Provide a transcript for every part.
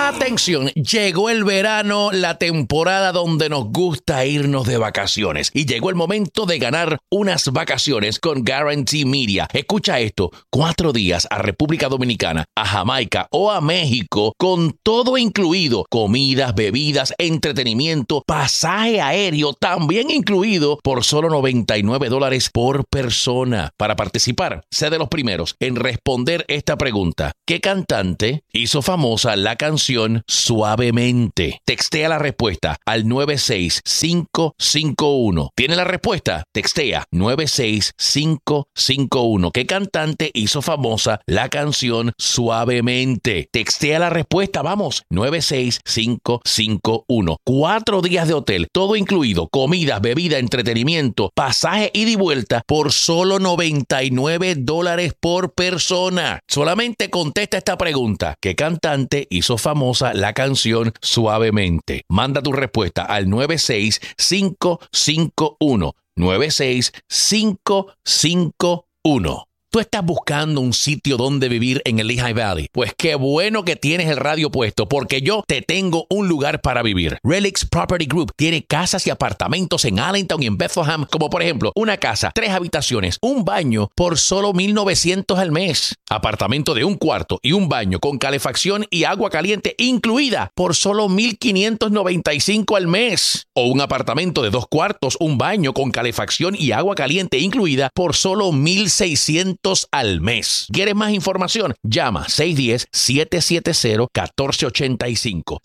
Atención, llegó el verano, la temporada donde nos gusta irnos de vacaciones. Y llegó el momento de ganar unas vacaciones con Guarantee Media. Escucha esto, 4 días a República Dominicana, a Jamaica o a México, con todo incluido. Comidas, bebidas, entretenimiento, pasaje aéreo, también incluido por solo $99 por persona. Para participar, sé de los primeros en responder esta pregunta. ¿Qué cantante hizo famosa la canción Suavemente? Textea la respuesta al 96551. ¿Tiene la respuesta? Textea 96551. ¿Qué cantante hizo famosa la canción Suavemente? Textea la respuesta, vamos, 96551. 4 días de hotel, todo incluido, comida, bebida, entretenimiento, pasaje ida y vuelta por solo $99 por persona. Solamente contesta esta pregunta. ¿Qué cantante hizo famosa la canción Suavemente? Manda tu respuesta al 96551. 96551. ¿Tú estás buscando un sitio donde vivir en el Lehigh Valley? Pues qué bueno que tienes el radio puesto, porque yo te tengo un lugar para vivir. Relix Property Group tiene casas y apartamentos en Allentown y en Bethlehem, como por ejemplo, una casa, 3 habitaciones, un baño por solo $1,900 al mes. Apartamento de 1 cuarto y un baño con calefacción y agua caliente incluida por solo $1,595 al mes. O un apartamento de 2 cuartos, un baño con calefacción y agua caliente incluida por solo $1,600 al mes. ¿Quieres más información? Llama 610-770-1485.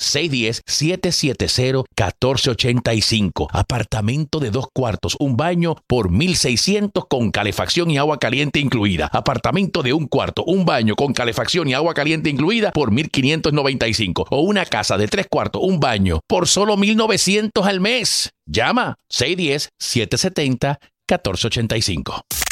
610-770-1485. Apartamento de 2 cuartos, un baño por $1,600 con calefacción y agua caliente incluida. Apartamento de 1 cuarto, un baño con calefacción y agua caliente incluida por $1,595. O una casa de 3 cuartos, un baño por solo $1,900 al mes. Llama 610-770-1485.